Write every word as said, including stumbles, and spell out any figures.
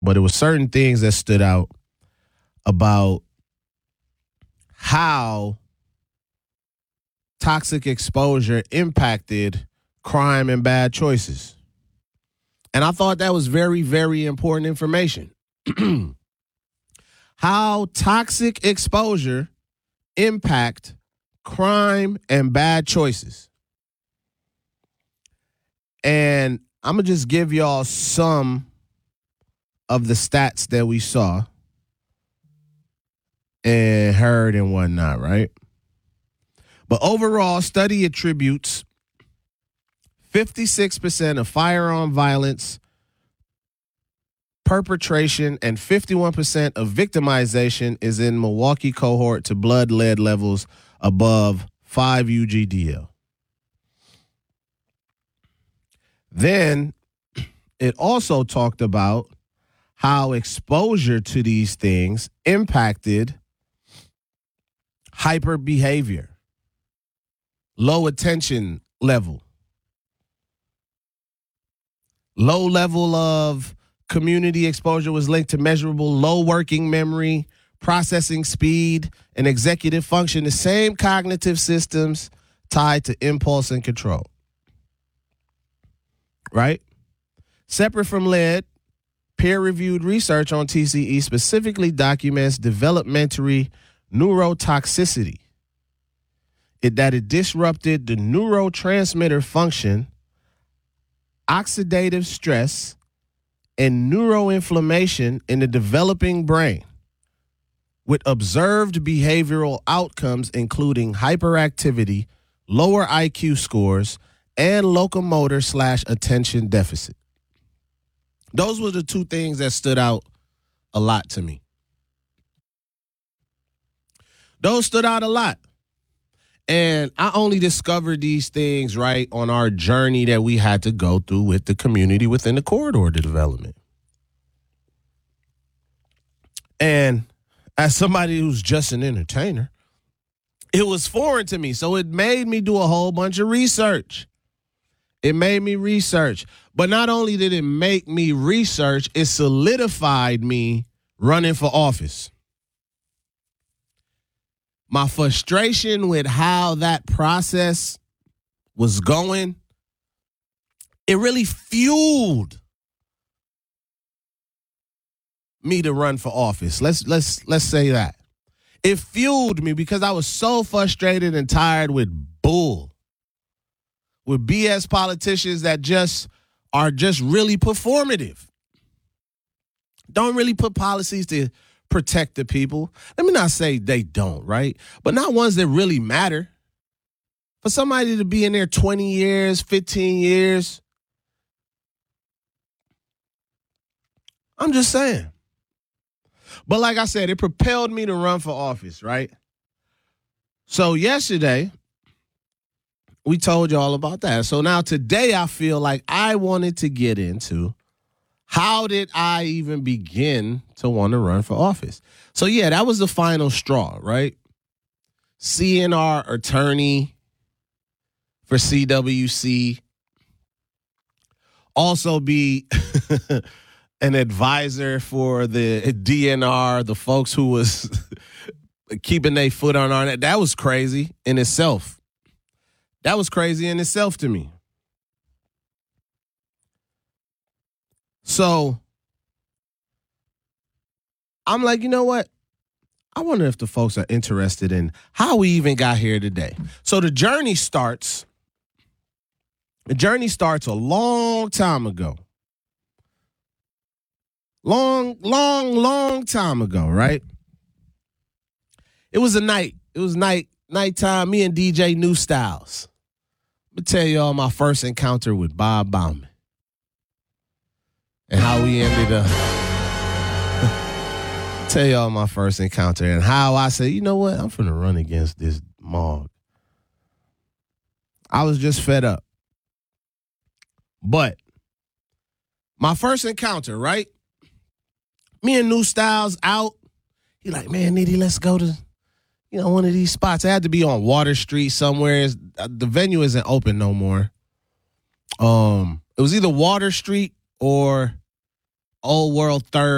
but it was certain things that stood out about how toxic exposure impacted crime and bad choices. And I thought that was very, very important information. How toxic exposure impact crime and bad choices. And I'm going to just give y'all some of the stats that we saw and heard and whatnot, right? But overall, study attributes fifty-six percent of firearm violence perpetration and fifty-one percent of victimization is in Milwaukee cohort to blood lead levels above five U G D L. Then it also talked about how exposure to these things impacted hyper behavior, low attention level, low level of community exposure was linked to measurable low working memory, processing speed, and executive function, the same cognitive systems tied to impulse and control. Right? Separate from lead, peer-reviewed research on T C E specifically documents developmentary neurotoxicity, it, that it disrupted the neurotransmitter function, oxidative stress, and neuroinflammation in the developing brain, with observed behavioral outcomes including hyperactivity, lower I Q scores, and locomotor slash attention deficit. Those were the two things that stood out a lot to me. Those stood out a lot. And I only discovered these things, right, on our journey that we had to go through with the community within the corridor development. And as somebody who's just an entertainer, it was foreign to me. So it made me do a whole bunch of research. It made me research. But not only did it make me research, it solidified me running for office. My frustration with how that process was going, it really fueled me to run for office. Let's let's let's say that. It fueled me because I was so frustrated and tired with bull, with B S politicians that just are just really performative. Don't really put policies to protect the people. Let me not say they don't, right? But not ones that really matter. For somebody to be in there twenty years, fifteen years, I'm just saying. But like I said, it propelled me to run for office, right? So yesterday, we told you all about that. So now today I feel like I wanted to get into how did I even begin to want to run for office? So yeah, that was the final straw, right? Seeing our attorney for C W C also be an advisor for the D N R, the folks who was keeping their foot on our neck. That was crazy in itself. That was crazy in itself to me. So I'm like, you know what? I wonder if the folks are interested in how we even got here today. So the journey starts, the journey starts a long time ago. Long, long, long time ago, right? It was a night. It was night, nighttime, me and D J New Styles. Let me tell y'all my first encounter with Bob Bauman and how we ended up. Tell y'all my first encounter and how I said, you know what? I'm finna run against this Mog. I was just fed up. But my first encounter, right? Me and New Styles out. He like, man, Nitty, let's go to, you know, one of these spots. It had to be on Water Street somewhere. It's, the venue isn't open no more. Um, it was either Water Street or Old World Third.